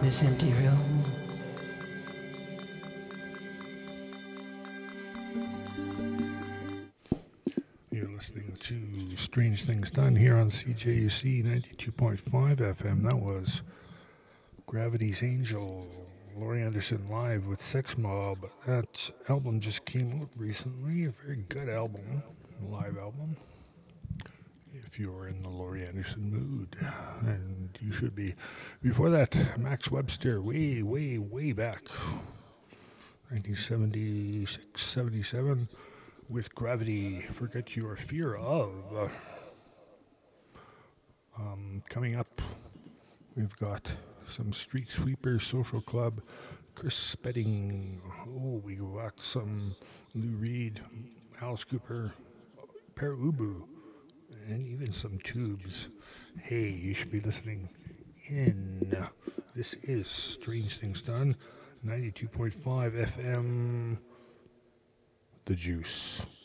this empty room. You're listening to Strange Things Done here on CJUC 92.5 FM. That was Gravity's Angel, Laurie Anderson live with Sex Mob. That album just came out recently. A very good album, live album. If you're in the Laurie Anderson mood, and you should be. Before that, Max Webster, way back, 1976, 77, with Gravity, Forget Your Fear Of. Coming up, we've got some Street Sweepers Social Club, Chris Spedding. Oh, we got some Lou Reed, Alice Cooper, Per Ubu, and even some Tubes. Hey, you should be listening in. This is Strange Things Done, 92.5 FM, The Juice.